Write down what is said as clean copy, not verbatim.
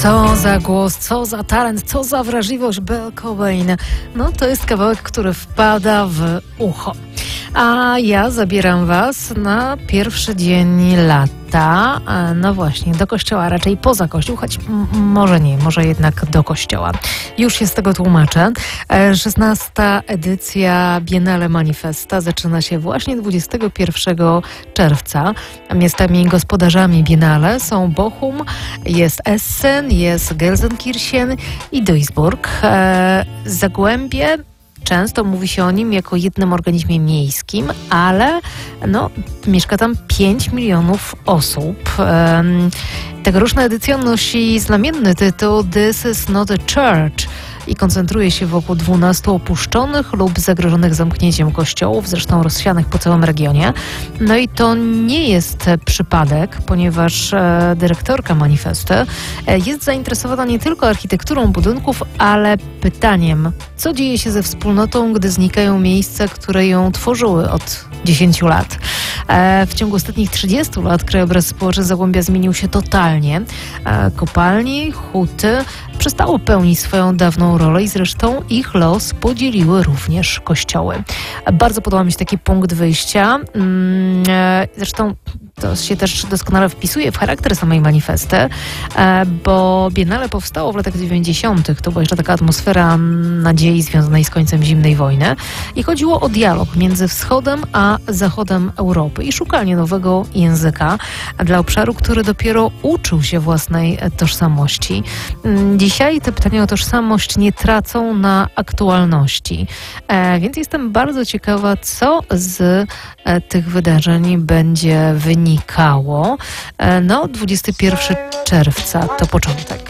Co za głos, co za talent, co za wrażliwość Belle Cobain. No to jest kawałek, który wpada w ucho. A ja zabieram was na pierwszy dzień lata, no właśnie, do kościoła, raczej poza kościół, choć może nie, może jednak do kościoła. Już się z tego tłumaczę. 16. edycja Biennale Manifesta zaczyna się właśnie 21 czerwca. Miastami gospodarzami Biennale są Bochum, jest Essen, jest Gelsenkirchen i Duisburg. Zagłębie. Często mówi się o nim jako jednym organizmie miejskim, ale mieszka tam 5 milionów osób. Tegoroczna edycja nosi znamienny tytuł This is not a church i koncentruje się wokół 12 opuszczonych lub zagrożonych zamknięciem kościołów, zresztą rozsianych po całym regionie. No i to nie jest przypadek, ponieważ dyrektorka Manifesty jest zainteresowana nie tylko architekturą budynków, ale pytaniem, co dzieje się ze wspólnotą, gdy znikają miejsca, które ją tworzyły od 10 lat. W ciągu ostatnich 30 lat krajobraz społeczny Zagłębia zmienił się totalnie. Kopalnie, huty przestały pełnić swoją dawną rolę i zresztą ich los podzieliły również kościoły. Bardzo podoba mi się taki punkt wyjścia. Zresztą to się też doskonale wpisuje w charakter samej Manifesty, bo Biennale powstało w latach 90. To była jeszcze taka atmosfera nadziei związanej z końcem zimnej wojny i chodziło o dialog między wschodem a zachodem Europy i szukanie nowego języka dla obszaru, który dopiero uczył się własnej tożsamości. Dzisiaj te pytania o tożsamość nie tracą na aktualności, więc jestem bardzo ciekawa, co z tych wydarzeń będzie wynikało. 21 czerwca to początek.